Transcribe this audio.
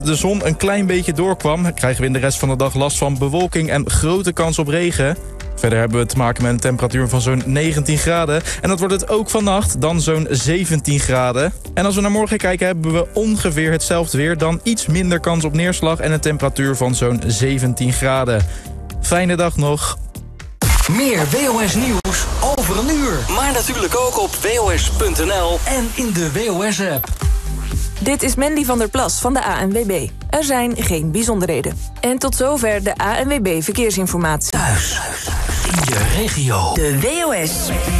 de zon een klein beetje doorkwam, krijgen we in de rest van de dag last van bewolking en grote kans op regen. Verder hebben we te maken met een temperatuur van zo'n 19 graden. En dat wordt het ook vannacht, dan zo'n 17 graden. En als we naar morgen kijken, hebben we ongeveer hetzelfde weer, dan iets minder kans op neerslag en een temperatuur van zo'n 17 graden. Fijne dag nog. Meer WOS nieuws over een uur. Maar natuurlijk ook op wos.nl en in de WOS-app. Dit is Mandy van der Plas van de ANWB. Er zijn geen bijzonderheden. En tot zover de ANWB Verkeersinformatie. Thuis, in je regio. De WOS